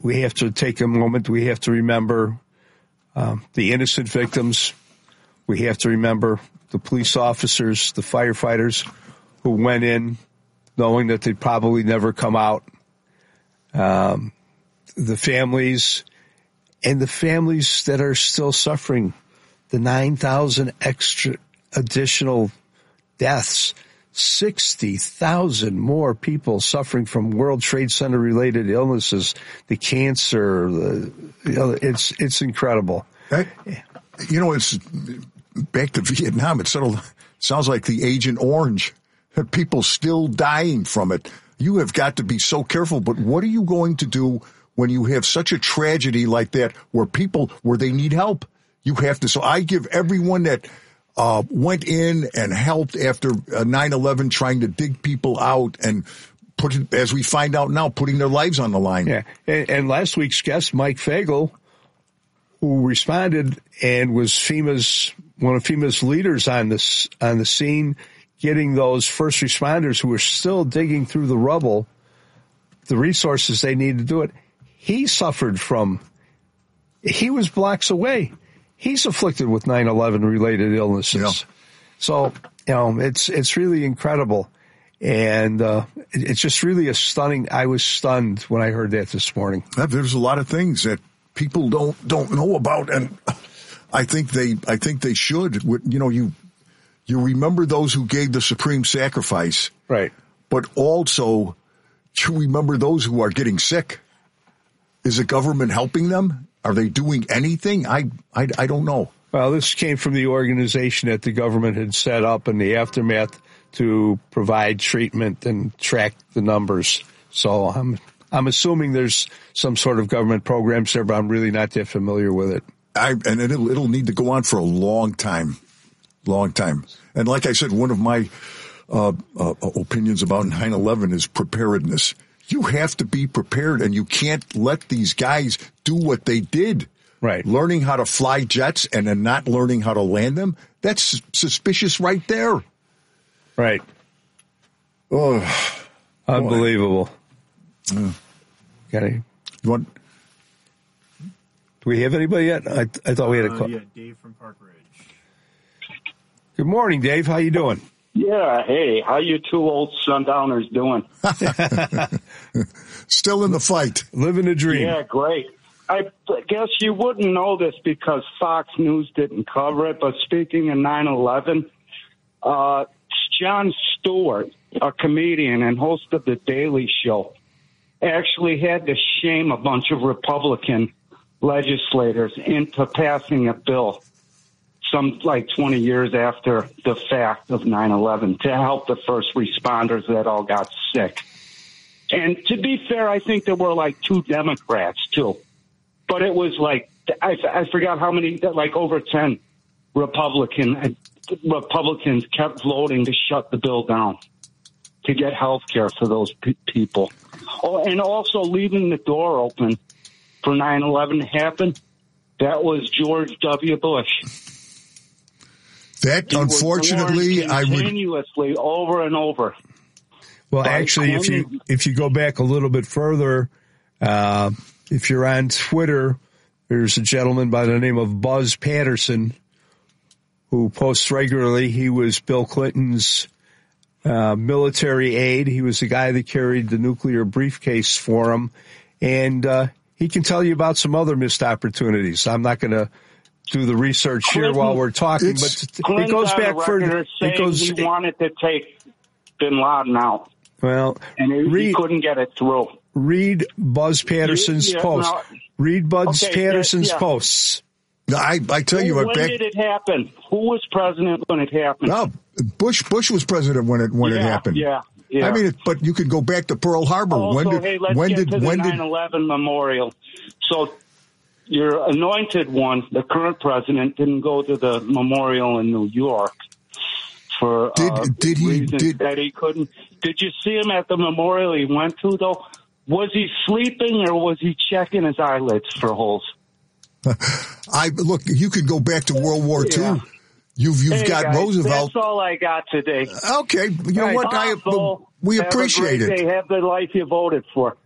we have to take a moment. We have to remember the innocent victims. We have to remember the police officers, the firefighters who went in knowing that they'd probably never come out. The families and the families that are still suffering, the 9,000 additional deaths, 60,000 more people suffering from World Trade Center related illnesses, the cancer, it's incredible. It's back to Vietnam. It sounds like the Agent Orange. People still dying from it. You have got to be so careful. But what are you going to do when you have such a tragedy like that where they need help? You have to. So I give everyone that went in and helped after 9/11 trying to dig people out and as we find out now, putting their lives on the line. Yeah. And last week's guest, Mike Fagel, who responded and was one of FEMA's leaders on the scene, getting those first responders who were still digging through the rubble, the resources they need to do it. He was blocks away. He's afflicted with 9/11 related illnesses. Yeah. So, it's really incredible. And it's just really I was stunned when I heard that this morning. There's a lot of things that people don't know about, and I think they should. You remember those who gave the supreme sacrifice. Right. But also you remember those who are getting sick. Is the government helping them? Are they doing anything? I don't know. Well, this came from the organization that the government had set up in the aftermath to provide treatment and track the numbers. So I'm assuming there's some sort of government programs there, but I'm really not that familiar with it. And it'll need to go on for a long time. And like I said, one of my opinions about 9/11 is preparedness. You have to be prepared, and you can't let these guys do what they did. Right. Learning how to fly jets and then not learning how to land them, that's suspicious right there. Right. Oh, unbelievable. Okay. Do we have anybody yet? I thought we had a call. Yeah, Dave from Park Ridge. Good morning, Dave. How you doing? Yeah, hey, how you two old sundowners doing? Still in the fight. Living a dream. Yeah, great. I guess you wouldn't know this because Fox News didn't cover it, but speaking of 9/11, Jon Stewart, a comedian and host of The Daily Show, actually had to shame a bunch of Republican legislators into passing a bill some 20 years after the fact of 9/11 to help the first responders that all got sick. And to be fair, I think there were 2 Democrats too, but it was I forgot how many, over 10 Republicans kept voting to shut the bill down to get health care for those people. Oh, and also leaving the door open for 9/11 to happen. That was George W. Bush. That, unfortunately, I would continuously over and over. Well, actually, if you go back a little bit further, if you're on Twitter, there's a gentleman by the name of Buzz Patterson who posts regularly. He was Bill Clinton's military aide. He was the guy that carried the nuclear briefcase for him, and he can tell you about some other missed opportunities. I'm not going to do the research here while we're talking, but it goes back further. He wanted to take Bin Laden out. Well, and he couldn't get it through. Read Buzz Patterson's post. Read Buzz Patterson's posts. I tell you, when did it happen? Who was president when it happened? No, Bush was president when it happened. Yeah. I mean, but you could go back to Pearl Harbor. Also, let's get to the 9/11 memorial. So your anointed one, the current president, didn't go to the memorial in New York for reasons that he couldn't. Did you see him at the memorial he went to, though? Was he sleeping or was he checking his eyelids for holes? Look, you could go back to World War II. You've got guys, Roosevelt. That's all I got today. Okay, you know what? We appreciate it. Have the life you voted for.